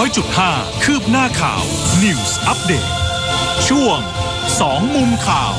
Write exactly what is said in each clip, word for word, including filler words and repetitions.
อยจุดห้า คืบหน้าข่าว News Update ช่วงสองมุมข่าว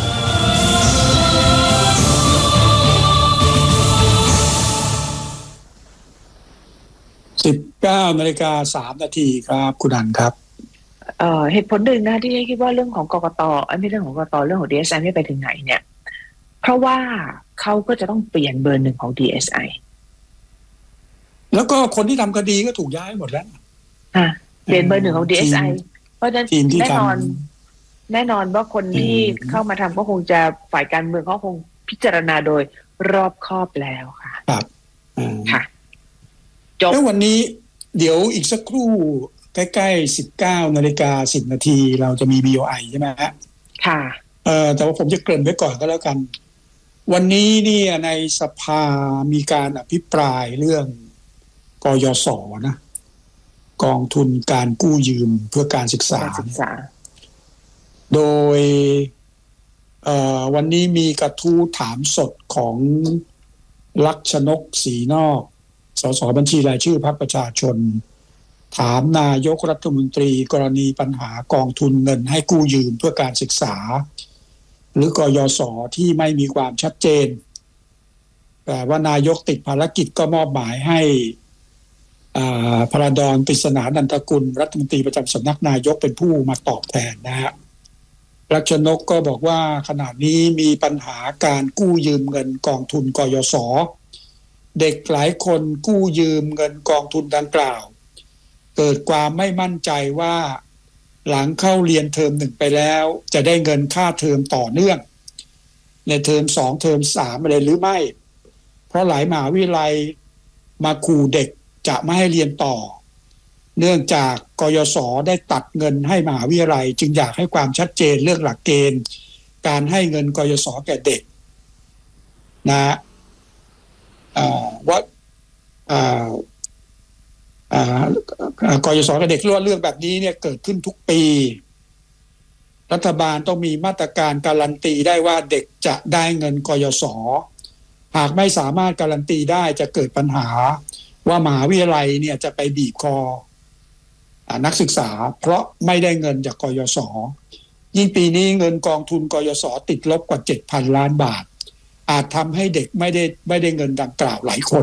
สิบเก้านาฬิกาสามนาทีครับคุณอันครับเอ่อเหตุผลหนึ่งนะที่คิดว่าเรื่องของกกต.ไม่เรื่องของกกต.เรื่องของ ดี เอส ไอ ไม่ไปถึงไหนเนี่ยเพราะว่าเขาก็จะต้องเปลี่ยนเบอร์หนึ่งของ ดี เอส ไอแล้วก็คนที่ทำคดีก็ถูกย้ายหมดแล้วอ่ะเปลี่ยนเบอร์หนึ่งของ ดี เอส ไอ เพราะฉะนั้นแน่นอนแน่นอนว่าคนที่เข้ามาทำก็คงจะฝ่ายการเมืองเขาคงพิจารณาโดยรอบคอบแล้วค่ะครับค่ะจบแล้ววันนี้เดี๋ยวอีกสักครู่ใกล้ๆสิบเก้านาฬิกาสิบนาทีเราจะมี บี โอ ไอ ใช่ไหมฮะค่ะเอ่อแต่ว่าผมจะเกริ่นไว้ก่อนก็แล้วกันวันนี้เนี่ยในสภามีการอภิปรายเรื่องกยศนะกองทุนการกู้ยืมเพื่อการศึกษาโดยเอ่อวันนี้มีกระทู้ถามสดของลักษณกศรีนอกสสบัญชีรายชื่อพรรคประชาชนถามนายกรัฐมนตรีกรณีปัญหากองทุนเงินให้กู้ยืมเพื่อการศึกษาหรือกยศที่ไม่มีความชัดเจนแต่ว่านายกติดภารกิจก็มอบหมายให้พระดอนปริศนานันทกุลรัฐมนตรีประจำสำนักนายกเป็นผู้มาตอบแทนนะฮะรัชนกก็บอกว่าขณะนี้มีปัญหาการกู้ยืมเงินกองทุนกยศเด็กหลายคนกู้ยืมเงินกองทุนดังกล่าวเกิดความไม่มั่นใจว่าหลังเข้าเรียนเทอมหนึ่งไปแล้วจะได้เงินค่าเทอมต่อเนื่องในเทอมสองเทอมสามอะไรหรือไม่เพราะหลายมหาวิทยาลัยมาขู่เด็กจะไม่ให้เรียนต่อเนื่องจากกยศได้ตัดเงินให้มหาวิทยาลัยจึงอยากให้ความชัดเจนเรื่องหลักเกณฑ์การให้เงินกยศแก่เด็กนะว่ากยศกับเด็กเรื่องแบบนี้เนี่ยเกิดขึ้นทุกปีรัฐบาลต้องมีมาตรการการันตีได้ว่าเด็กจะได้เงินกยศหากไม่สามารถการันตีได้จะเกิดปัญหาว่ามหาวิทยาลัยเนี่ยจะไปบีบคอนักศึกษาเพราะไม่ได้เงินจากกยศยิ่งปีนี้เงินกองทุนกยศติดลบกว่า เจ็ดพัน ล้านบาทอาจทำให้เด็กไม่ได้ไม่ได้เงินดังกล่าวหลายคน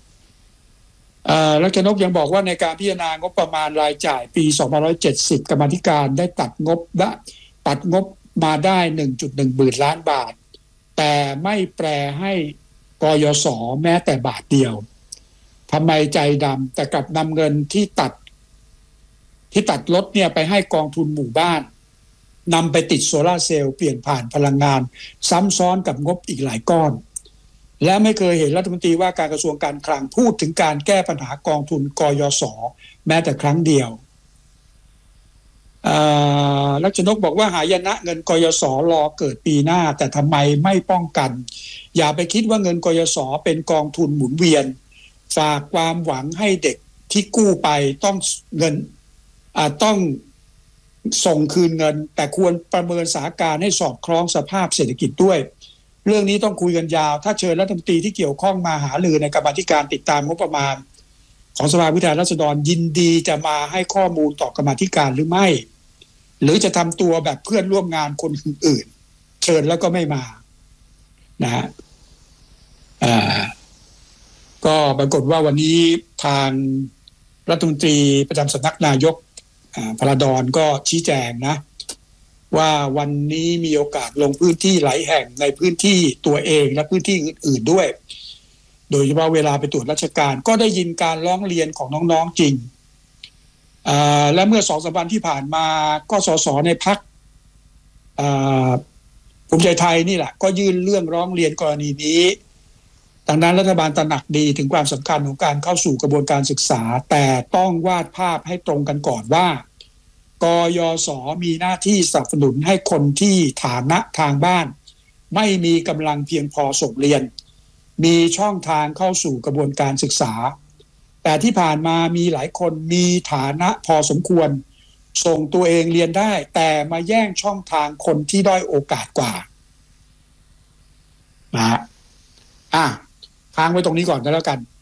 รัชนกยังบอกว่าในการพิจารณางบประมาณรายจ่ายปีสองพันห้าร้อยเจ็ดสิบกรรมาธิการได้ตัดงบได้ตัดงบมาได้ หนึ่งจุดหนึ่ง หมื่นล้านบาทแต่ไม่แปลให้กยศแม้แต่บาทเดียวทำไมใจดำแต่กลับนำเงินที่ตัดที่ตัดลดเนี่ยไปให้กองทุนหมู่บ้านนำไปติดโซล่าเซลล์เปลี่ยนผ่านพลังงานซ้ำซ้อนกับงบอีกหลายก้อนและไม่เคยเห็นรัฐมนตรีว่าการกระทรวงการคลังพูดถึงการแก้ปัญหากองทุนกยศแม้แต่ครั้งเดียวรัชนกบอกว่าหายนะเงินกยศรอเกิดปีหน้าแต่ทำไมไม่ป้องกันอย่าไปคิดว่าเงินกยศเป็นกองทุนหมุนเวียนฝากความหวังให้เด็กที่กู้ไปต้องเงินต้องส่งคืนเงินแต่ควรประเมินสถานการณ์ให้สอดคล้องสภาพเศรษฐกิจด้วยเรื่องนี้ต้องคุยกันยาวถ้าเชิญรัฐมนตรีที่เกี่ยวข้องมาหารือในกรรมาธิการติดตามงบประมาณของสภาผู้แทนราษฎรยินดีจะมาให้ข้อมูลต่อกรรมาธิการหรือไม่หรือจะทำตัวแบบเพื่อนร่วมงานคนอื่นเชิญแล้วก็ไม่มานะฮะอ่าก็ปรากฏว่าวันนี้ทางรัฐมนตรีประจำสำนักนายกพระดอนก็ชี้แจงนะว่าวันนี้มีโอกาสลงพื้นที่หลายแห่งในพื้นที่ตัวเองและพื้นที่อื่นๆด้วยโดยเฉพาะเวลาไปตรวจราชการก็ได้ยินการร้องเรียนของน้องๆจริงและเมื่อสองสัปดาห์ที่ผ่านมาก็สสในพรรคภูมิใจไทยนี่แหละก็ยื่นเรื่องร้องเรียนกรณีนี้ดังนั้นรัฐบาลตระหนักดีถึงความสำคัญของการเข้าสู่กระบวนการศึกษาแต่ต้องวาดภาพให้ตรงกันก่อนว่ากยศมีหน้าที่สนับสนุนให้คนที่ฐานะทางบ้านไม่มีกำลังเพียงพอส่งเรียนมีช่องทางเข้าสู่กระบวนการศึกษาแต่ที่ผ่านมามีหลายคนมีฐานะพอสมควรส่งตัวเองเรียนได้แต่มาแย่งช่องทางคนที่ด้อยโอกาสกว่านะอ่ะค้างไว้ตรงนี้ก่อนก็แล้วกัน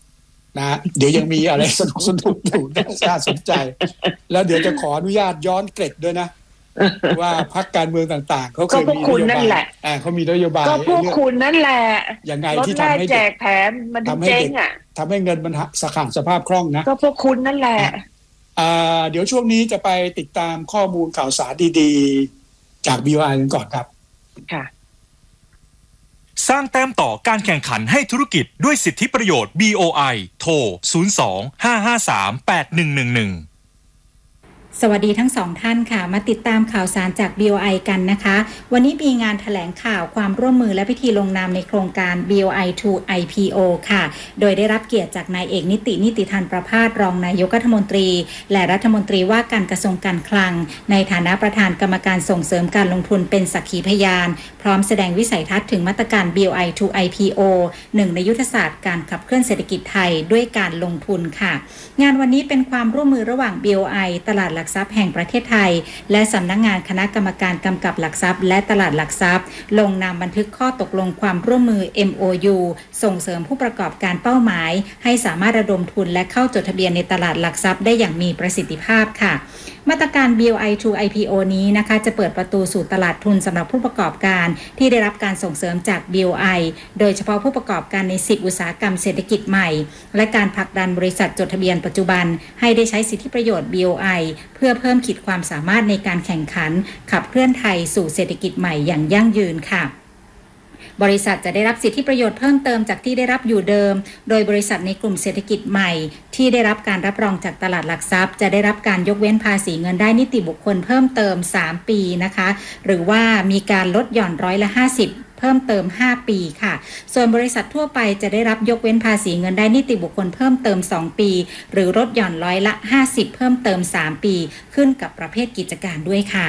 นะเดี๋ยวยังมีอะไรสนุกสนุกอยู่น่าสนใจแล้วเดี๋ยวจะขออนุญาตย้อนเกร็ดด้วยนะว่าพรรคการเมืองต่างๆเขาเคยมีนโยบายอ่าเขามีนโยบายก็พวกคุณนั่นแหละยังไงที่ทำให้แจกแถมมันเจ๊งอ่ะทำให้เงินมันสขาดสภาพคล่องนะก็พวกคุณนั่นแหละอ่าเดี๋ยวช่วงนี้จะไปติดตามข้อมูลข่าวสารดีๆจาก บี โอ ไอ กันก่อนครับค่ะสร้างแต้มต่อการแข่งขันให้ธุรกิจด้วยสิทธิประโยชน์ บี โอ ไอ โทร ศูนย์ สอง ห้า ห้า สาม แปด หนึ่ง หนึ่ง หนึ่งสวัสดีทั้งสองท่านค่ะมาติดตามข่าวสารจาก บี โอ ไอ กันนะคะวันนี้มีงานแถลงข่าวความร่วมมือและพิธีลงนามในโครงการ บี โอ ไอ ทู ไอ พี โอ ค่ะโดยได้รับเกียรติจากนายเอกนิตินิติธันประภาสรองนายกรัฐมนตรีและรัฐมนตรีว่าการกระทรวงการคลังในฐานะประธานกรรมการส่งเสริมการลงทุนเป็นสักขีพยานพร้อมแสดงวิสัยทัศน์ถึงมาตรการ บี โอ ไอ ทู ไอ พี โอ หนึ่งในยุทธศาสตร์การขับเคลื่อนเศรษฐกิจไทยด้วยการลงทุนค่ะงานวันนี้เป็นความร่วมมือระหว่าง บี โอ ไอ ตลาดหลักทรัพย์แห่งประเทศไทยและสำนักงานคณะกรรมการกำกับหลักทรัพย์และตลาดหลักทรัพย์ลงนามบันทึกข้อตกลงความร่วมมือ เอ็ม โอ ยู ส่งเสริมผู้ประกอบการเป้าหมายให้สามารถระดมทุนและเข้าจดทะเบียนในตลาดหลักทรัพย์ได้อย่างมีประสิทธิภาพค่ะมาตรการ บี โอ ไอ ทู ไอ พี โอ นี้นะคะจะเปิดประตูสู่ตลาดทุนสำหรับผู้ประกอบการที่ได้รับการส่งเสริมจาก บี โอ ไอ โดยเฉพาะผู้ประกอบการในสิบอุตสาหกรรมเศรษฐกิจใหม่และการผลักดันบริษัทจดทะเบียนปัจจุบันให้ได้ใช้สิทธิประโยชน์ บี โอ ไอ เพื่อเพิ่มขีดความสามารถในการแข่งขันขับเคลื่อนไทยสู่เศรษฐกิจใหม่อย่างยั่งยืนค่ะบริษัทจะได้รับสิทธิประโยชน์เพิ่มเติมจากที่ได้รับอยู่เดิมโดยบริษัทในกลุ่มเศรษฐกิจใหม่ที่ได้รับการรับรองจากตลาดหลักทรัพย์จะได้รับการยกเว้นภาษีเงินได้นิติบุคคลเพิ่มเติมสามปีนะคะหรือว่ามีการลดหย่อนร้อยละห้าสิบเพิ่มเติมห้าปีค่ะส่วนบริษัททั่วไปจะได้รับยกเว้นภาษีเงินได้นิติบุคคลเพิ่มเติมสองปีหรือลดหย่อนร้อยละห้าสิบเพิ่มเติมสามปีขึ้นกับประเภทกิจการด้วยค่ะ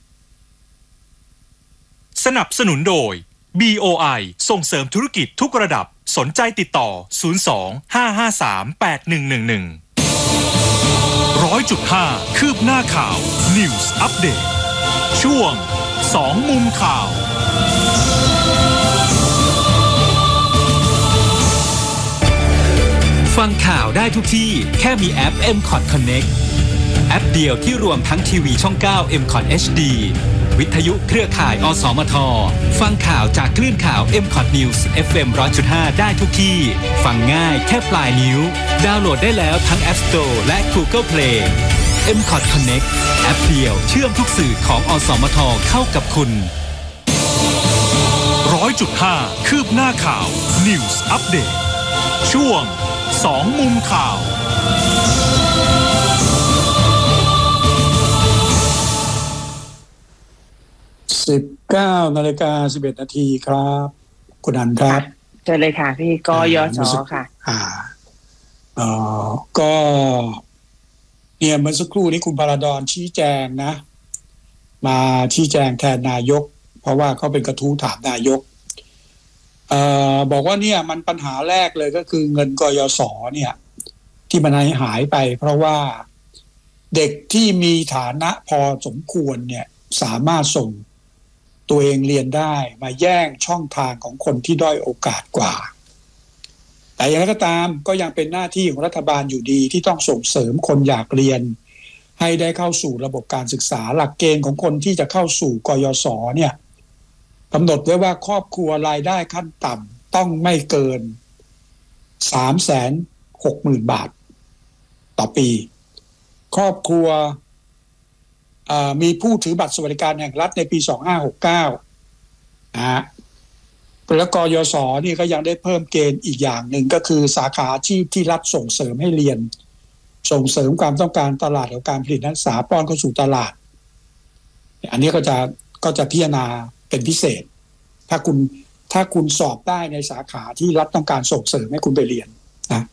สนับสนุนโดย บี โอ ไอ ส่งเสริมธุรกิจทุกระดับสนใจติดต่อศูนย์ สอง ห้า ห้า สาม แปด หนึ่ง หนึ่ง หนึ่ง ร้อยจุดห้า คืบหน้าข่าว News Update ช่วงสองมุมข่าวฟังข่าวได้ทุกที่แค่มีแอป เอ็ม คอท Connect แอปเดียวที่รวมทั้งทีวีช่อง เก้า เอ็ม คอท เอช ดี วิทยุเครือข่าย อสมท ฟังข่าวจากคลื่นข่าว เอ็ม คอท News เอฟ เอ็ม หนึ่งร้อยจุดห้า ได้ทุกที่ฟังง่ายแค่ปลายนิ้วดาวน์โหลดได้แล้วทั้ง App Store และ Google Play เอ็ม คอท Connect แอปเดียวเชื่อมทุกสื่อของอสมทเข้ากับคุณร้อยจุดห้า คืบหน้าข่าว News Update ช่วงสองมุมข่าวสิบเก้านาฬิกาสิบเอ็ดนาทีครับคุณอันครับเจอเลยค่ะพี่กยศค่ะอ่าเอ่อก็เนี่ยเมื่อสักครู่นี้คุณพาราดอนชี้แจงนะมาชี้แจงแทนนายกเพราะว่าเขาเป็นกระทู้ถามนายกเอ่อบอกว่าเนี่ยมันปัญหาแรกเลยก็คือเงินกยศเนี่ยที่มันหายไปเพราะว่าเด็กที่มีฐานะพอสมควรเนี่ยสามารถส่งตัวเองเรียนได้มาแย่งช่องทางของคนที่ด้อยโอกาสกว่าแต่อย่างไรก็ตามก็ยังเป็นหน้าที่ของรัฐบาลอยู่ดีที่ต้องส่งเสริมคนอยากเรียนให้ได้เข้าสู่ระบบการศึกษาหลักเกณฑ์ของคนที่จะเข้าสู่กยศเนี่ยกำหนดไว้ว่าครอบครัวรายได้ขั้นต่ำต้องไม่เกิน สามแสนหกหมื่น บาทต่อปีครอบครัวมีผู้ถือบัตรสวัสดิการแห่งรัฐในปีสองพันห้าร้อยหกสิบเก้านะฮะแล้วกยศนี่ก็ยังได้เพิ่มเกณฑ์อีกอย่างหนึ่งก็คือสาขาอาชีพที่รัฐส่งเสริมให้เรียนส่งเสริมความต้องการตลาดของการผลิตนักศึกษาป้อนเข้าสู่ตลาดอันนี้ก็จะก็จะพิจารณาเป็นพิเศษถ้าคุณถ้าคุณสอบได้ในสาขาที่รัฐต้องการส่งเสริมให้คุณไปเรียนนะ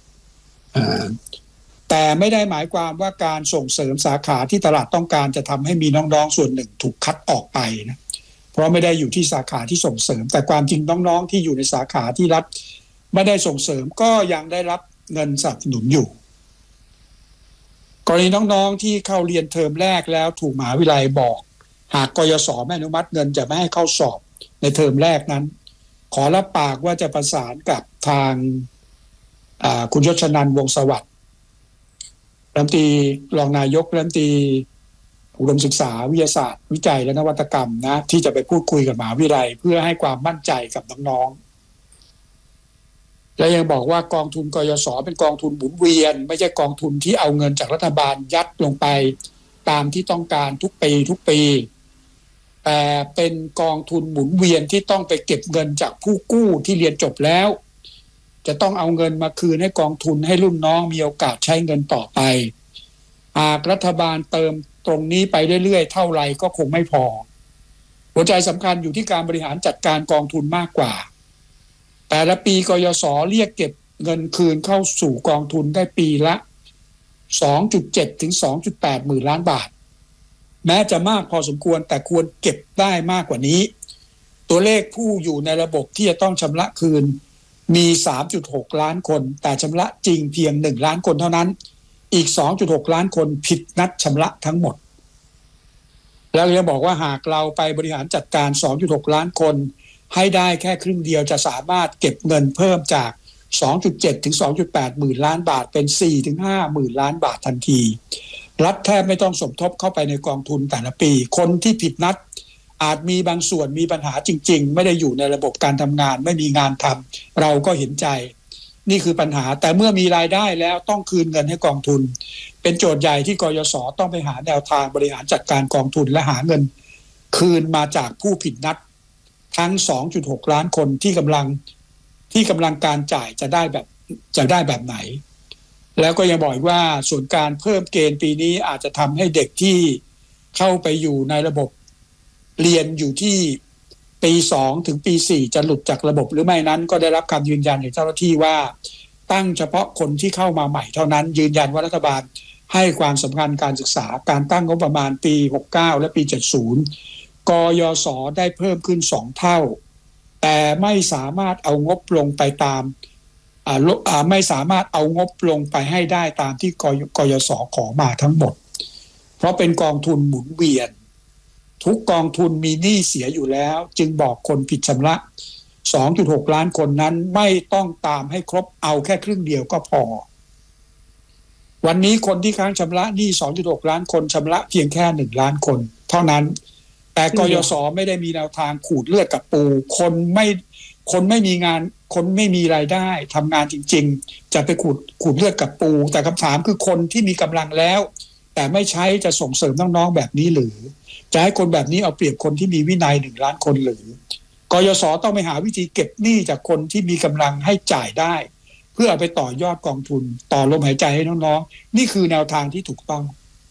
แต่ไม่ได้หมายความว่าการส่งเสริมสาขาที่ตลาดต้องการจะทำให้มีน้องๆส่วนหนึ่งถูกคัดออกไปนะเพราะไม่ได้อยู่ที่สาขาที่ส่งเสริมแต่ความจริงน้องๆที่อยู่ในสาขาที่รัฐไม่ได้ส่งเสริมก็ยังได้รับเงินสนับสนุนอยู่กรณีน้องๆที่เข้าเรียนเทอมแรกแล้วถูกมหาวิทยาลัยบอกหากกยศไม่อนุมัติเงินจะไม่ให้เข้าสอบในเทอมแรกนั้นขอรับปากว่าจะประสานกับทางคุณยศนันท์วงศ์สวัสดิ์รัฐมนตรีรองนายกรัฐมนตรีอุดมศึกษาวิทยาศาสตร์วิจัยและนวัตกรรมนะที่จะไปพูดคุยกับมหาวิทยาลัยเพื่อให้ความมั่นใจกับน้องๆและยังบอกว่ากองทุนกยศเป็นกองทุนหมุนเวียนไม่ใช่กองทุนที่เอาเงินจากรัฐบาลยัดลงไปตามที่ต้องการทุกปีทุกปีแต่เป็นกองทุนหมุนเวียนที่ต้องไปเก็บเงินจากผู้กู้ที่เรียนจบแล้วจะต้องเอาเงินมาคืนให้กองทุนให้รุ่นน้องมีโอกาสใช้เงินต่อไปหากรัฐบาลเติมตรงนี้ไปเรื่อยๆเท่าไรก็คงไม่พอหัวใจสำคัญอยู่ที่การบริหารจัดการกองทุนมากกว่าแต่ละปีกยศเรียกเก็บเงินคืนเข้าสู่กองทุนได้ปีละ สองจุดเจ็ด ถึง สองจุดแปด หมื่นล้านบาทแม้จะมากพอสมควรแต่ควรเก็บได้มากกว่านี้ตัวเลขผู้อยู่ในระบบที่จะต้องชำระคืนมี สามจุดหก ล้านคนแต่ชำระจริงเพียงหนึ่งล้านคนเท่านั้นอีก สองจุดหก ล้านคนผิดนัดชำระทั้งหมดแล้วยังบอกว่าหากเราไปบริหารจัดการ สองจุดหก ล้านคนให้ได้แค่ครึ่งเดียวจะสามารถเก็บเงินเพิ่มจาก สองจุดเจ็ด ถึง สองจุดแปด หมื่นล้านบาทเป็น สี่ ถึง ห้า หมื่นล้านบาททันทีรัฐแทบไม่ต้องสมทบเข้าไปในกองทุนแต่ละปีคนที่ผิดนัดอาจมีบางส่วนมีปัญหาจริงๆไม่ได้อยู่ในระบบการทำงานไม่มีงานทำเราก็เห็นใจนี่คือปัญหาแต่เมื่อมีรายได้แล้วต้องคืนเงินให้กองทุนเป็นโจทย์ใหญ่ที่กยศต้องไปหาแนวทางบริหารจัดการกองทุนและหาเงินคืนมาจากผู้ผิดนัดทั้ง สองจุดหก ล้านคนที่กำลังที่กำลังการจ่ายจะได้แบบจะได้แบบไหนแล้วก็ยังบอกว่าส่วนการเพิ่มเกณฑ์ปีนี้อาจจะทำให้เด็กที่เข้าไปอยู่ในระบบเรียนอยู่ที่ปีสองถึงปีสี่จะหลุดจากระบบหรือไม่นั้นก็ได้รับคำยืนยันจากเจ้าหน้าที่ว่าตั้งเฉพาะคนที่เข้ามาใหม่เท่านั้นยืนยันว่ารัฐบาลให้ความสำคัญการศึกษาการตั้งงบประมาณปีหกสิบเก้าและปีเจ็ดสิบกยศได้เพิ่มขึ้นสองเท่าแต่ไม่สามารถเอางบลงไปตามอ่าอ่าไม่สามารถเอางบลงไปให้ได้ตามที่กยศขอมาทั้งหมดเพราะเป็นกองทุนหมุนเวียนทุกกองทุนมีหนี้เสียอยู่แล้วจึงบอกคนผิดชำระ สองจุดหก ล้านคนนั้นไม่ต้องตามให้ครบเอาแค่ครึ่งเดียวก็พอวันนี้คนที่ค้างชำระหนี้ สองจุดหก ล้านคนชำระเพียงแค่หนึ่งล้านคนเท่านั้นแต่กยศไม่ได้มีแนวทางขูดเลือดกับปูคนไม่คนไม่มีงานคนไม่มีรายได้ทำงานจริงๆจะไปขูดขูดเลือดกับปูแต่คำถามคือคนที่มีกำลังแล้วแต่ไม่ใช้จะส่งเสริมน้องๆแบบนี้หรือจะให้คนแบบนี้เอาเปรียบคนที่มีวินัยหนึ่งล้านคนหรือกยศต้องไปหาวิธีเก็บหนี้จากคนที่มีกำลังให้จ่ายได้เพื่อเอาไปต่อยอดกองทุนต่อลมหายใจให้น้องๆนี่คือแนวทางที่ถูกต้อง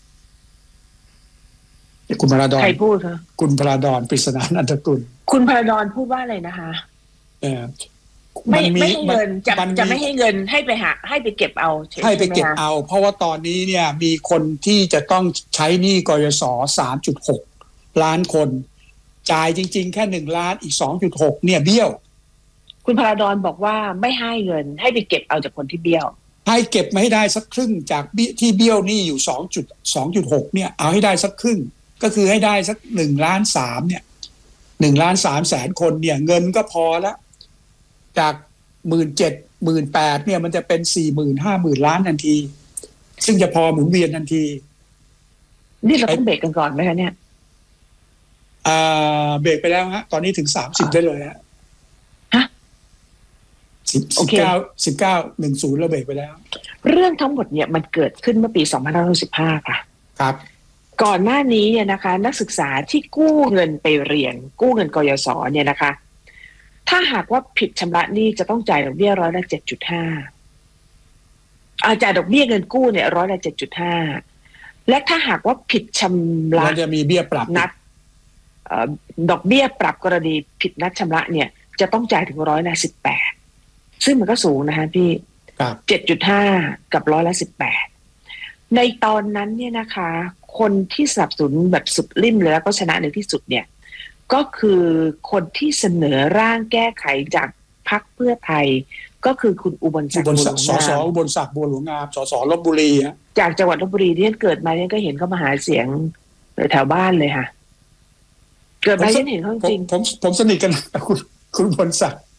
คุณพระดอนใครพูดคะคุณพระดอนปริศนานันทกุลคุณพระดอนพูดว่าอะไรนะคะเออไม่ไม่ให้เงินจะจะไม่ให้เงินให้ไปหาให้ไปเก็บเอาให้ไปเก็บเอาเพราะว่าตอนนี้เนี่ยมีคนที่จะต้องใช้หนี้กยศ สามจุดหก ล้านคนจ่ายจริงๆแค่หนึ่งล้านอีก สองจุดหก เนี่ยเบี้ยวคุณพระดอนบอกว่าไม่ให้เงินให้ไปเก็บเอาจากคนที่เบี้ยวให้เก็บมาให้ได้สักครึ่งจากที่เบี้ยวหนี้อยู่ สองจุดหก เนี่ยเอาให้ได้สักครึ่งก็คือให้ได้สักหนึ่งล้านสามเนี่ยหนึ่งล้านสามแสนคนเนี่ยเงินก็พอแล้วจาก หนึ่งหมื่นเจ็ดพัน หนึ่งหมื่นแปดพัน เนี่ยมันจะเป็น สี่หมื่น ห้าหมื่น ล้านทันทีซึ่งจะพอหมุนเวียนทันทีนี่เราต้องเบรกกันก่อนไหมคะเนี่ยอ่าเบรกไปแล้วฮะตอนนี้ถึงสามสิบได้เลยฮะฮะสิบเก้า สิบเก้า หนึ่งศูนย์เราเบรกไปแล้วเรื่องทั้งหมดเนี่ยมันเกิดขึ้นเมื่อปีสองพันห้าร้อยสิบห้าค่ะครับก่อนหน้านี้เนี่ยนะคะนักศึกษาที่กู้เงินไปเรียนกู้เงินกยศเนี่ยนะคะถ้าหากว่าผิดชำระหนี้จะต้องจ่ายดอกเบี้ยร้อยละ เจ็ดจุดห้า อาจ่ายดอกเบี้ยเงินกู้เนี่ยร้อยละ เจ็ดจุดห้า และถ้าหากว่าผิดชำระจะมีเบี้ยปรับนัดดอกเบี้ยปรับกรณีผิดนัดชำระเนี่ยจะต้องจ่ายถึงร้อยละสิบแปดซึ่งมันก็สูงนะคะพี่ เจ็ดจุดห้า กับร้อยละสิบแปดในตอนนั้นเนี่ยนะคะคนที่สนับสนุนแบบสุดลิ่มเลยแล้วก็ชนะในที่สุดเนี่ยก็คือคนที่เสนอร่างแก้ไขจากพรรคเพื่อไทยก็คือคุณอุบลศักดิ์บัวหลวงงามสสอุบลศักดิ์บัวหลวงงามสสลพบุรีฮะจากจังหวัดลพบุรีที่เกิดมาเนี่ยก็เห็นเขามาหาเสียงแถวบ้านเลยค่ะเกิดมาเห็นเขาจริงผมผมสนิทกันคุณคุณอุบลศักดิ์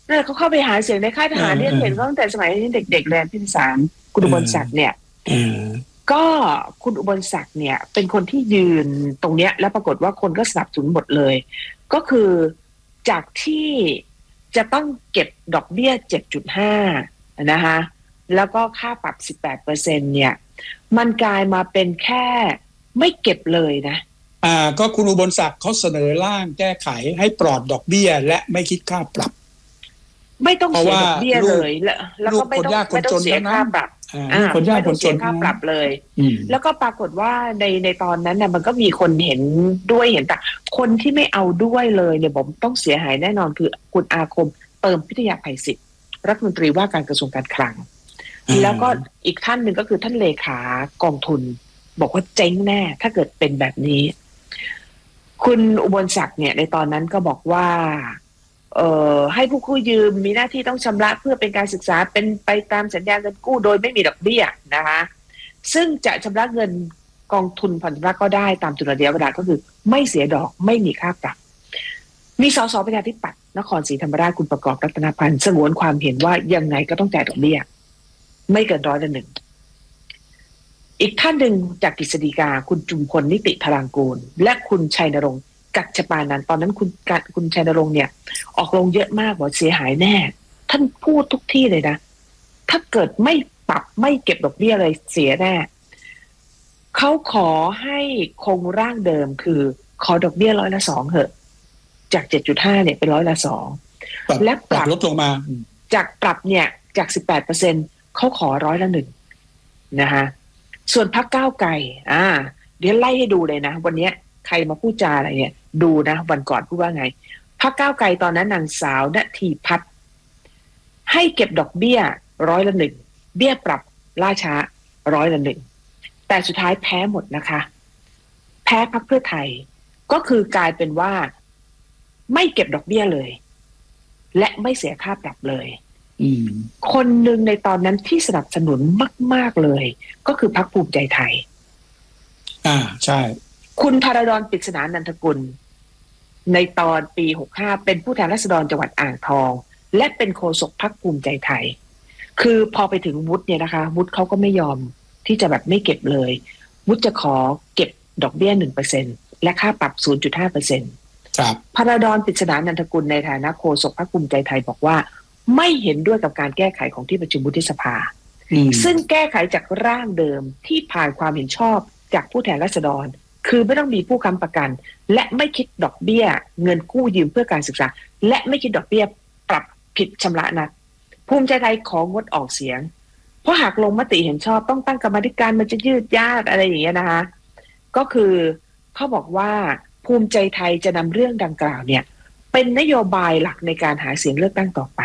เนี่ยเขาเข้าไปหาเสียงในค่ายทหารที่เห็นเขาตั้งแต่สมัยเด็กๆเลยพี่พิสารคุณอุบลศักดิ์เนี่ยก็คุณอุบลศักดิ์เนี่ยเป็นคนที่ยืนตรงเนี้ยแล้วปรากฏว่าคนก็สนับสนุนหมดเลยก็คือจากที่จะต้องเก็บดอกเบี้ย เจ็ดจุดห้า นะคะแล้วก็ค่าปรับ สิบแปดเปอร์เซ็นต์ เนี่ยมันกลายมาเป็นแค่ไม่เก็บเลยนะอ่าก็คุณอุบลศักดิ์เขาเสนอร่างแก้ไขให้ปลอดดอกเบี้ยและไม่คิดค่าปรับไม่ต้องเสียดอกเบี้ยเลยแล้วก็ไม่ต้องไม่ต้องเสียค่าปรับอ่าคนยากคนจนค่าปรับเลยแล้วก็ปรากฏว่าในในตอนนั้นน่ะมันก็มีคนเห็นด้วยเห็นแต่คนที่ไม่เอาด้วยเลยเนี่ยผมต้องเสียหายแน่นอนคือคุณอาคมเติมพิทยาภัยศิษย์รัฐมนตรีว่าการกระทรวงการคลังแล้วก็อีกท่านหนึ่งก็คือท่านเลขากองทุนบอกว่าเจ๊งแน่ถ้าเกิดเป็นแบบนี้คุณอุบลศักดิ์เนี่ยในตอนนั้นก็บอกว่าเอ่อให้ผู้กู้ยืมมีหน้าที่ต้องชำระเพื่อเป็นการศึกษาเป็นไปตามสัญญาเงินกู้โดยไม่มีดอกเบี้ยนะคะซึ่งจะชำระเงินกองทุนผ่อนชำระก็ได้ตามจุดระยะเวลาก็คือไม่เสียดอกไม่มีค่าปรับมีสสประชาธิปัตย์นครศรีธรรมราชคุณประกอบรัตนพันธ์สงวนความเห็นว่ายังไงก็ต้องจ่ายดอกเบี้ยไม่เกินร้อยละหนึ่งอีกท่านหนึ่งจากกฤษฎีกาคุณจุมพลนิติธารางกูลและคุณชัยนรงค์กัจจปานันท์ตอนนั้นคุณคุณชัยนรงค์เนี่ยออกลงเยอะมากบอกเสียหายแน่ท่านพูดทุกที่เลยนะถ้าเกิดไม่ปรับไม่เก็บดอกเบี้ยเลยเสียแน่เขาขอให้คงร่างเดิมคือขอดอกเบี้ยร้อยละสองเหอะจาก เจ็ดจุดห้า เนี่ยเป็นร้อยละสองและปรับลดลงมาจากปรับเนี่ยจาก สิบแปดเปอร์เซ็นต์ เขาขอร้อยละหนึ่งนะคะส่วนพรรคก้าวไกลอ่าเดี๋ยวไล่ให้ดูเลยนะวันนี้ใครมาพูดจาอะไรเนี่ยดูนะวันก่อนพูดว่าไงพรรคก้าวไกลตอนนั้นนางสาวณทีพัฒน์ให้เก็บดอกเบี้ยร้อยละหนึ่งเบี้ยปรับล่าช้าร้อยละหนึ่งแต่สุดท้ายแพ้หมดนะคะแพ้พรรคเพื่อไทยก็คือกลายเป็นว่าไม่เก็บดอกเบี้ยเลยและไม่เสียค่าปรับเลยคนหนึ่งในตอนนั้นที่สนับสนุนมากๆเลยก็คือพรรคภูมิใจไทยอ่าใช่คุณธารดร ปริศนานันทกุลในตอนปีหกสิบห้าเป็นผู้แทนราษฎรจังหวัดอ่างทองและเป็นโฆษกพรรคภูมิใจไทยคือพอไปถึงวุฒิเนี่ยนะคะวุฒิเขาก็ไม่ยอมที่จะแบบไม่เก็บเลยวุฒิจะขอเก็บดอกเบี้ย หนึ่งเปอร์เซ็นต์ และค่าปรับ ศูนย์จุดห้าเปอร์เซ็นต์ครับธารดร ปริศนานันทกุลในฐานะโฆษกพรรคภูมิใจไทยบอกว่าไม่เห็นด้วยกับการแก้ไขของที่ประชุมวุฒิสภาซึ่งแก้ไขจากร่างเดิมที่ผ่านความเห็นชอบจากผู้แทนราษฎรคือไม่ต้องมีผู้ค้ำประกันและไม่คิดดอกเบี้ยเงินกู้ยืมเพื่อการศึกษาและไม่คิดดอกเบี้ยปรับผิดชำระนัดภูมิใจไทยของดออกเสียงเพราะหากลงมติเห็นชอบต้องตั้งกรรมการมันจะยืดยาดอะไรอย่างเงี้ยนะคะก็คือเขาบอกว่าภูมิใจไทยจะนำเรื่องดังกล่าวเนี่ยเป็นนโยบายหลักในการหาเสียงเลือกตั้งต่อไป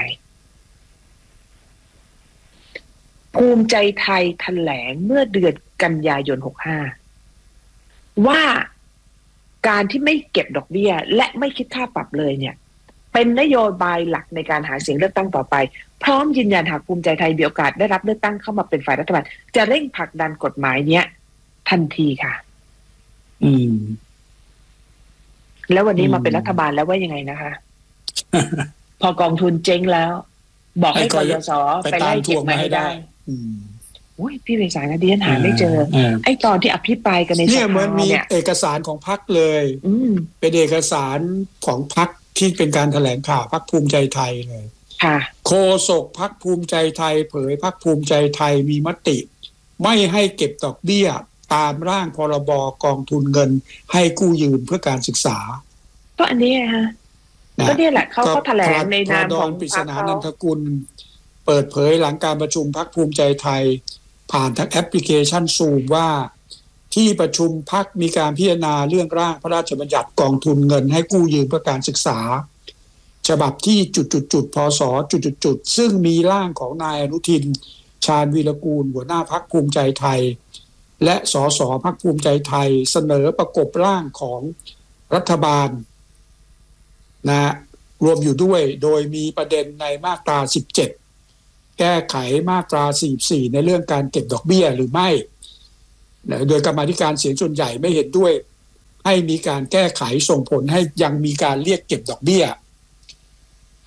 ภูมิใจไทยแถลงเมื่อเดือนกันยายนหกสิบห้าว่าการที่ไม่เก็บดอกเบี้ยและไม่คิดค่าปรับเลยเนี่ยเป็นนโยบายหลักในการหาเสียงเลือกตั้งต่อไปพร้อมยืนยันหากภูมิใจไทยมีโอกาสได้รับเลือกตั้งเข้ามาเป็นฝ่ายรัฐบาลจะเร่งผลักดันกฎหมายเนี้ยทันทีค่ะอืมแล้ววันนี้มาเป็นรัฐบาลแล้วว่ายังไงนะคะ พอกองทุนเจ๊งแล้วบอกให้กยศไปไล่เก็บมาให้ได้โอ้ยพี่เวสายนะดิฉันหาไม่เจอไอ้ตอนที่อภิปรายกันในสภาเนี่ยมันมีเอกสารของพรรคเลยเป็นเอกสารของพรรคที่เป็นการแถลงข่าวพรรคภูมิใจไทยเลยค่ะโฆษกพรรคภูมิใจไทยเผยพรรคภูมิใจไทยมีมติไม่ให้เก็บดอกเบี้ยตามร่างพรบกองทุนเงินให้กู้ยืมเพื่อการศึกษาก็อันนี้ฮะก็เนี่ยแหละเขาเขาแถลงในนามของปริศนานันทกุลเปิดเผยหลังการประชุมพรรคภูมิใจไทยผ่านทางแอปพลิเคชัน Zoom ว่าที่ประชุมพรรคมีการพิจารณาเรื่องร่างพระราชบัญญัติกองทุนเงินให้กู้ยืมเพื่อการศึกษาฉบับที่จุดๆๆพศจุดๆๆซึ่งมีร่างของนายอนุทินชาญวีรกูลหัวหน้าพรรคภูมิใจไทยและสสพรรคภูมิใจไทยเสนอประกบร่างของรัฐบาลนะรวมอยู่ด้วยโดยมีประเด็นในมาตราสิบเจ็ดแก้ไขมาตราสี่สิบสี่ในเรื่องการเก็บดอกเบี้ยหรือไม่โดยกรรมาธิการเสียงส่วนใหญ่ไม่เห็นด้วยให้มีการแก้ไขส่งผลให้ยังมีการเรียกเก็บดอกเบี้ย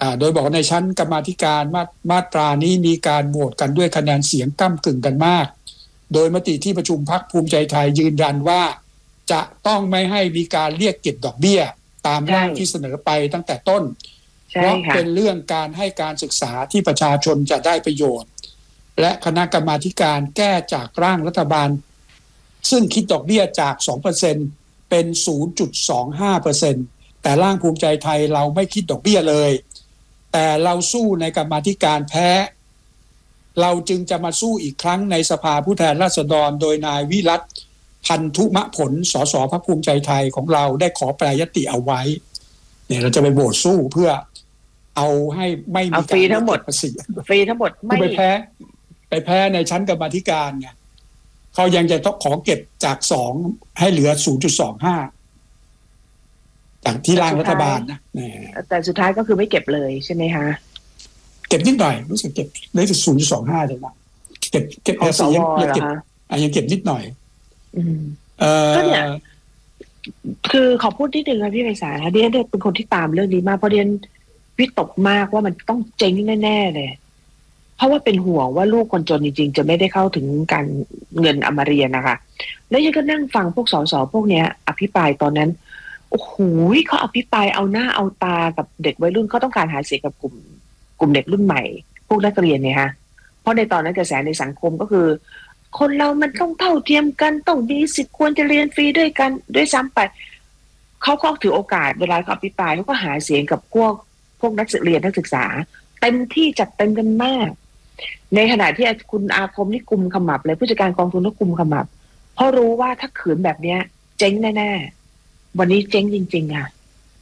โดยบอกในชั้นกรรมาธิการมามาตรานี้มีการโหวตกันด้วยคะแนนเสียงก้ำกึ่งกันมากโดยมติที่ประชุมพรรคภูมิใจไทยยืนยันว่าจะต้องไม่ให้มีการเรียกเก็บดอกเบี้ยตามร่างที่เสนอไปตั้งแต่ต้นเพราะเป็นเรื่องการให้การศึกษาที่ประชาชนจะได้ประโยชน์และคณะกรรมาธิการแก้จากร่างรัฐบาลซึ่งคิดดอกเบี้ยจาก สองเปอร์เซ็นต์ เป็น ศูนย์จุดสองห้าเปอร์เซ็นต์ แต่ร่างภูมิใจไทยเราไม่คิดดอกเบี้ยเลยแต่เราสู้ในกรรมาธิการแพ้เราจึงจะมาสู้อีกครั้งในสภาผู้แทนราษฎรโดยนายวิรัตพันธุมะผลสสพรรคภูมิใจไทยของเราได้ขอแปรยติเอาไว้เนี่ยเราจะไปโหวตสู้เพื่อเอาให้ไม่มีการฟรีทั้งหมดภาษีฟรีทั้งหมดไม่ไปแพ้ไปแพ้ในชั้นกรรมาธิการไงเขายังจะต้องขอเก็บจากสองให้เหลือ ศูนย์จุดสองห้า จากที่ร่างรัฐบาลนะแต่สุดท้ายก็คือไม่เก็บเลยใช่ไหมคะเก็บนิดหน่อยรู้สึกเก็บได้ถึง ศูนย์จุดสองห้า เลยนะเก็บเก็บภาษียังเก็บอ่ะยังเก็บนิดหน่อยอืมเอ่อก็เนี่ยคือขอพูดนิดนึงนะพี่ไพศาลนะเดียนเป็นคนที่ตามเรื่องนี้มากเพราะเดียนวิตกมากว่ามันต้องเจ๊งแน่ๆเลยเพราะว่าเป็นห่วงว่าลูกคนจนจริงๆจะไม่ได้เข้าถึงการเงินอมรีนะคะแล้วยังก็นั่งฟังพวกสสพวกเนี้ยอภิปรายตอนนั้นโอ้โหเขาอภิปรายเอาหน้าเอาตากับเด็กวัยรุ่นเขาต้องการหาเสียงกับกลุ่มกลุ่มเด็กรุ่นใหม่พวกนักเรียนเนี่ยฮะเพราะในตอนนั้นกระแสในสังคมก็คือคนเรามันต้องเท่าเทียมกันต้องมีสิทธิ์ควรจะเรียนฟรีด้วยกันด้วยซ้ำไปเขาก็ถือโอกาสเวลาเขาอภิปรายเขาก็หาเสียงกับพวกพวกนักเรียนนักศึกษาเต็มที่จัดเต็มกันมากในขณะที่คุณอาคมนี่กุมขมับเลยผู้จัดการกองทุนก็กุมขมับเพราะรู้ว่าถ้าขืนแบบเนี้ยเจ๊งแน่ๆวันนี้เจ๊งจริงๆอ่ะ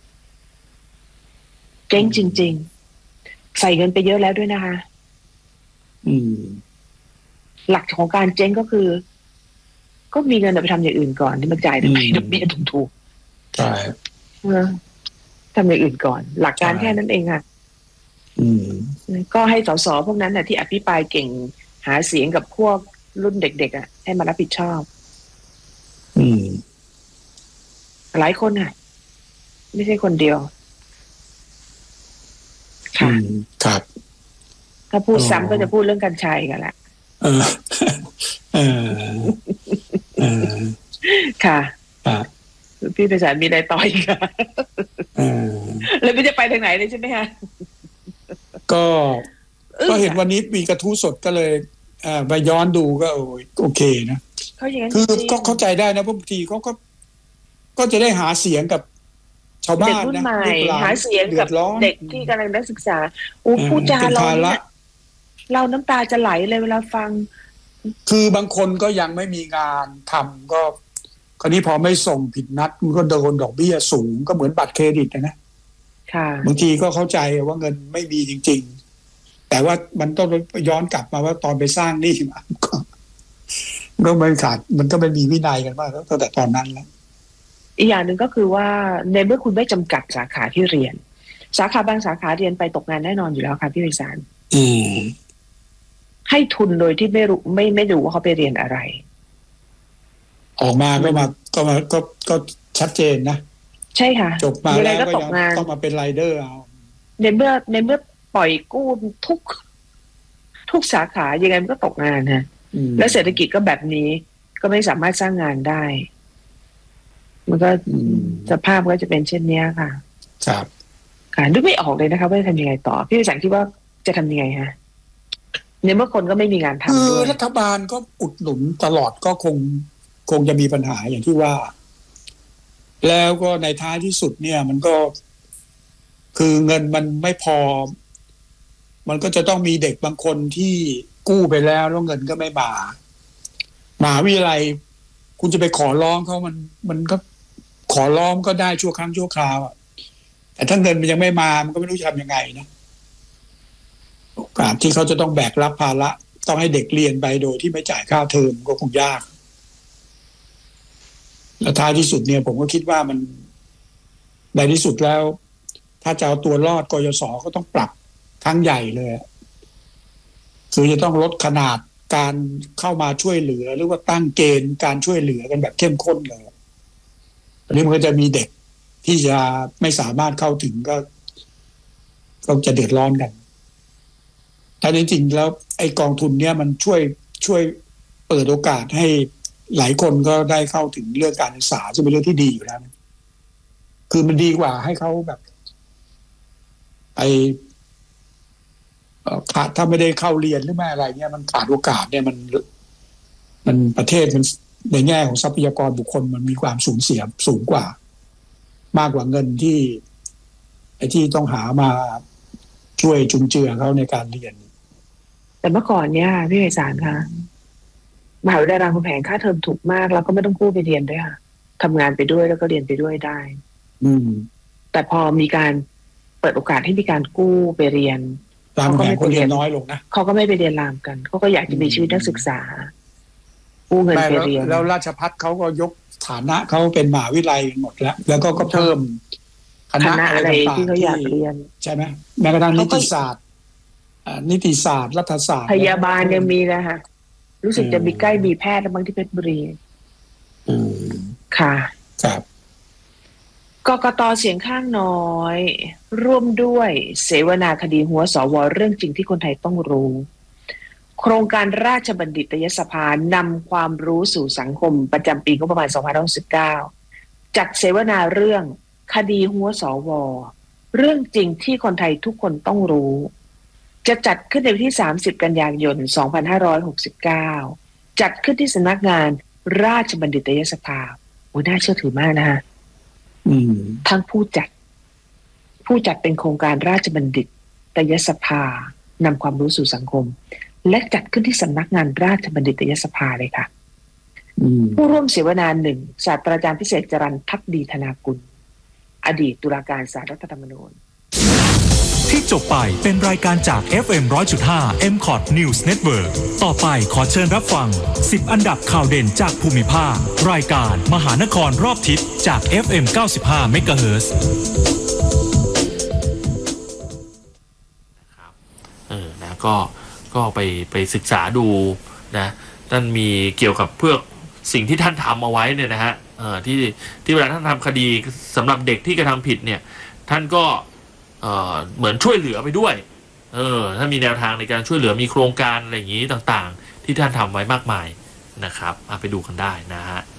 เจ๊งจริงๆใส่เงินไปเยอะแล้วด้วยนะคะอืมหลักของการเจ๊งก็คือก็มีเงินไปทำอย่างอื่นก่อนที่มาจ่ายดอกเบี้ยถูกๆใช่ทำอย่างอื่นก่อนหลักการแค่นั้นเองค่ะก็ให้สสพวกนั้นน่ะที่อภิปรายเก่งหาเสียงกับพวกรุ่นเด็กๆอ่ะให้มารับผิดชอบอืมหลายคนอ่ะไม่ใช่คนเดียวค่ะครับถ้าพูดซ้ำก็จะพูดเรื่องกัญชัยกันแหละเออเออเออค่ะครับพี่ไพศาลมีอะไรต่ออีกค่ะเออแล้วไม่จะไปทางไหนเลยใช่ไหมคะก็ก็เห็นวันนี้มีกระทู้สดก็เลยอ่าไปย้อนดูก็โอเคนะคือก็เข้าใจได้นะบางทีเขาก็ก็จะได้หาเสียงกับชาวบ้านนะหาเสียงกับเด็กที่กำลังนักศึกษาอู้พูดจาเราเราน้ำตาจะไหลเลยเวลาฟังคือบางคนก็ยังไม่มีงานทำก็คราวนี้พอไม่ส่งผิดนัดมันก็โดนดอกเบี้ยสูงก็เหมือนบัตรเครดิตนะค่ะบางทีก็เข้าใจว่าเงินไม่มีจริงๆแต่ว่ามันต้องย้อนกลับมาว่าตอนไปสร้างหนี้มาก็ก็ไม่ขาดมันก็ไม่มีวินัยกันมากตั้งแต่ตอนนั้นแล้วอีกอย่างหนึ่งก็คือว่าในเมื่อคุณไม่จำกัดสาขาที่เรียนสาขาบางสาขาเรียนไปตกงานแน่นอนอยู่แล้วค่ะพี่ไพศาลอืมให้ทุนโดยที่ไม่รู้ไม่ไม่รู้ว่าเขาไปเรียนอะไรออกมาก็มาก็มาก็ก็ชัดเจนนะใช่ค่ะจบมาแล้วก็ยังต้องมาเป็นไรเดอร์เอาในเมื่อในเมื่อปล่อยกู้ทุกทุกสาขายังไงมันก็ตกงานฮะและเศรษฐกิจก็แบบนี้ก็ไม่สามารถสร้างงานได้มันก็สภาพก็จะเป็นเช่นนี้ค่ะครับค่ะนึกไม่ออกเลยนะคะว่าจะทำยังไงต่อพี่ไพศาลคิดว่าจะทำยังไงฮะในเมื่อคนก็ไม่มีงานทำคือรัฐบาลก็อุดหนุนตลอดก็คงคงจะมีปัญหาอย่างที่ว่าแล้วก็ในท้ายที่สุดเนี่ยมันก็คือเงินมันไม่พอมันก็จะต้องมีเด็กบางคนที่กู้ไปแล้วแล้วเงินก็ไม่มามหาวิทยาลัยคุณจะไปขอร้องเขามันมันก็ขอร้องก็ได้ชั่วครั้งชั่วคราวอ่ะแต่ถ้าเงินมันยังไม่มามันก็ไม่รู้จะทำยังไงนะโอกาสที่เขาจะต้องแบกรับภาระต้องให้เด็กเรียนไปโดยที่ไม่จ่ายค่าเทอมก็คงยากและท้ายที่สุดเนี่ยผมก็คิดว่ามันในที่สุดแล้วถ้าจะเอาตัวรอดกยศก็ต้องปรับครั้งใหญ่เลยคือจะต้องลดขนาดการเข้ามาช่วยเหลือหรือว่าตั้งเกณฑ์การช่วยเหลือกันแบบเข้มข้นเลยอันนี้มันก็จะมีเด็กที่จะไม่สามารถเข้าถึงก็ก็ก็จะเดือดร้อนกันแต่จริงๆแล้วไอ้กองทุนเนี่ยมันช่วยช่วยเปิดโอกาสให้หลายคนก็ได้เข้าถึงเรื่องการศึกษาซึ่งเป็นเรื่องที่ดีอยู่แล้วคือมันดีกว่าให้เขาแบบไปขาดถ้าไม่ได้เข้าเรียนหรือไม่อะไรเนี่ยมันขาดโอกาสเนี่ยมันมันประเทศมันในแง่ของทรัพยากรบุคคลมันมีความสูญเสียสูงกว่ามากกว่าเงินที่ไอ้ที่ต้องหามาช่วยจุนเจือเขาในการเรียนแต่เมื่อก่อนเนี่ยพี่ไพศาลค่ะมหาวิทยาลัยรามคำแหงค่าเทอมถูกมากแล้วก็ไม่ต้องกู้ไปเรียนด้วยค่ะทำงานไปด้วยแล้วก็เรียนไปด้วยได้อืมแต่พอมีการเปิดโอกาสให้มีการกู้ไปเรียนเขาก็ไม่ไปเรียนน้อยลงนะเขาก็ไม่ไปเรียนรามกันเขาก็อยากจะมีชีวิตนักศึกษากู้เงินไปเรียนแล้วราชภัฏเขาก็ยกฐานะเขาเป็นมหาวิทยาลัยหมดแล้วแล้วก็ก็เพิ่มคณะอะไรที่เขาอยากเรียนใช่ไหมแม้กระทั่งนิติศาสตร์นิติศาสตร์รัฐศาสตร์พยาบาลยังมีนะคะรู้สึกจะมีใกล้มีแพทย์บางที่เพชรบุรีค่ะครับกกต.เสียงข้างน้อยร่วมด้วยเสวนาคดีหัวสวเรื่องจริงที่คนไทยต้องรู้โครงการราชบัณฑิตยสภานำความรู้สู่สังคมประจำปีงบประมาณสองพันห้าร้อยสิบเก้าจัดเสวนาเรื่องคดีหัวสวเรื่องจริงที่คนไทยทุกคนต้องรู้จะจัดขึ้นในวันที่สามสิบกันยายนสองพันห้าร้อยหกสิบเก้าจัดขึ้นที่สำนักงานราชบัณฑิตยสภาโอ้น่าเชื่อถือมากนะฮะทั้งผู้จัดผู้จัดเป็นโครงการราชบัณฑิตยสภานำความรู้สู่สังคมและจัดขึ้นที่สำนักงานราชบัณฑิตยสภาเลยค่ะผู้ร่วมเสวนาหนึ่งศาสตราจารย์พิเศษจรัญภักดีธนากุลอดีตตุลาการศาลรัฐธรรมนูญที่จบไปเป็นรายการจาก เอฟ เอ็ม หนึ่งร้อยจุดห้า เอ็ม คอท News Network ต่อไปขอเชิญรับฟังสิบอันดับข่าวเด่นจากภูมิภาครายการมหานครรอบทิศจาก เอฟ เอ็ม เก้าสิบห้า เมกะเฮิรตซ์ครับเออนะก็ก็ไปไปศึกษาดูนะท่านมีเกี่ยวกับเพื่อสิ่งที่ท่านทำเอาไว้เนี่ยนะฮะเออที่ที่เวลาท่านทำคดีสำหรับเด็กที่กระทำผิดเนี่ยท่านก็เอ่อเหมือนช่วยเหลือไปด้วยเออถ้ามีแนวทางในการช่วยเหลือมีโครงการอะไรอย่างนี้ต่างๆที่ท่านทำไว้มากมายนะครับไปดูกันได้นะฮะ